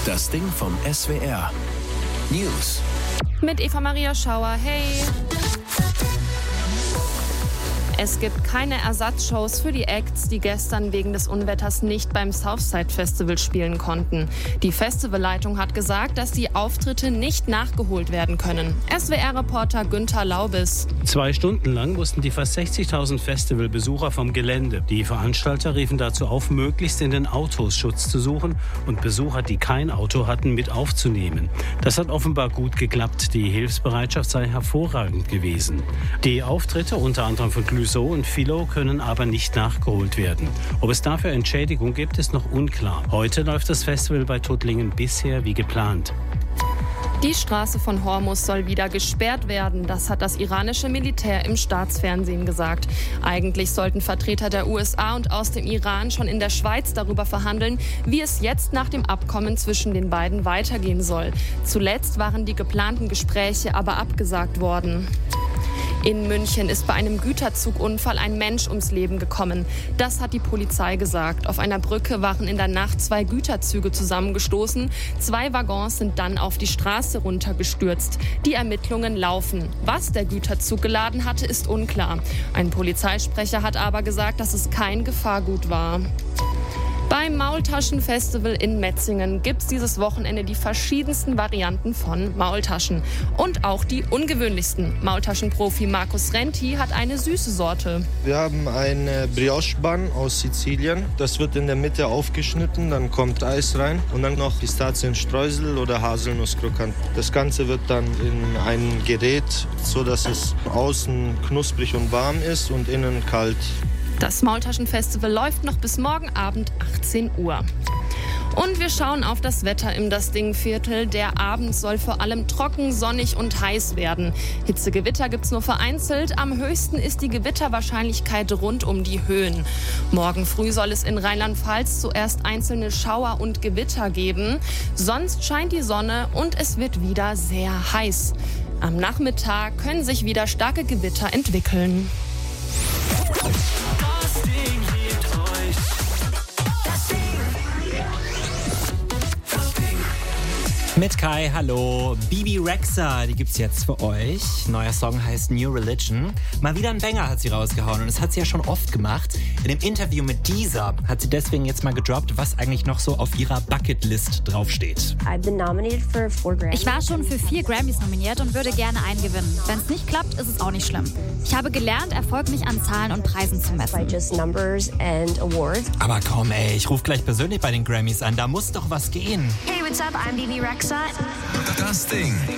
Das Ding vom SWR. News. Mit Eva-Maria Schauer, hey! Es gibt keine Ersatzshows für die Acts, die gestern wegen des Unwetters nicht beim Southside Festival spielen konnten. Die Festivalleitung hat gesagt, dass die Auftritte nicht nachgeholt werden können. SWR-Reporter Günther Laubis. 2 Stunden lang mussten die fast 60.000 Festivalbesucher vom Gelände. Die Veranstalter riefen dazu auf, möglichst in den Autos Schutz zu suchen und Besucher, die kein Auto hatten, mit aufzunehmen. Das hat offenbar gut geklappt. Die Hilfsbereitschaft sei hervorragend gewesen. Die Auftritte, unter anderem von Clouseau und Philo, können aber nicht nachgeholt werden. Ob es dafür Entschädigung gibt, ist noch unklar. Heute läuft das Festival bei Tuttlingen bisher wie geplant. Die Straße von Hormuz soll wieder gesperrt werden. Das hat das iranische Militär im Staatsfernsehen gesagt. Eigentlich sollten Vertreter der USA und aus dem Iran schon in der Schweiz darüber verhandeln, wie es jetzt nach dem Abkommen zwischen den beiden weitergehen soll. Zuletzt waren die geplanten Gespräche aber abgesagt worden. In München ist bei einem Güterzugunfall ein Mensch ums Leben gekommen. Das hat die Polizei gesagt. Auf einer Brücke waren in der Nacht 2 Güterzüge zusammengestoßen. 2 Waggons sind dann auf die Straße runtergestürzt. Die Ermittlungen laufen. Was der Güterzug geladen hatte, ist unklar. Ein Polizeisprecher hat aber gesagt, dass es kein Gefahrgut war. Beim Maultaschenfestival in Metzingen gibt es dieses Wochenende die verschiedensten Varianten von Maultaschen. Und auch die ungewöhnlichsten. Maultaschenprofi Markus Renti hat eine süße Sorte. Wir haben eine Brioche-Bun aus Sizilien. Das wird in der Mitte aufgeschnitten, dann kommt Eis rein und dann noch Pistazienstreusel oder Haselnusskrokant. Das Ganze wird dann in ein Gerät, sodass es außen knusprig und warm ist und innen kalt. Das Maultaschenfestival läuft noch bis morgen Abend 18 Uhr. Und wir schauen auf das Wetter im Das Ding-Viertel. Der Abend soll vor allem trocken, sonnig und heiß werden. Hitzegewitter gibt's nur vereinzelt. Am höchsten ist die Gewitterwahrscheinlichkeit rund um die Höhen. Morgen früh soll es in Rheinland-Pfalz zuerst einzelne Schauer und Gewitter geben. Sonst scheint die Sonne und es wird wieder sehr heiß. Am Nachmittag können sich wieder starke Gewitter entwickeln. Das Ding liebt euch. Das Ding. Mit Kai, hallo. Bibi Rexha, die gibt's jetzt für euch. Neuer Song heißt New Religion. Mal wieder ein Banger hat sie rausgehauen und das hat sie ja schon oft gemacht. In dem Interview mit Deezer hat sie deswegen jetzt mal gedroppt, was eigentlich noch so auf ihrer Bucketlist draufsteht. Ich war schon für 4 Grammys nominiert und würde gerne einen gewinnen. Wenn es nicht klappt, ist es auch nicht schlimm. Ich habe gelernt, Erfolg nicht an Zahlen und Preisen zu messen. Aber komm ey, ich rufe gleich persönlich bei den Grammys an, da muss doch was gehen. Hey, what's up? I'm Bibi Rexha. Das Ding.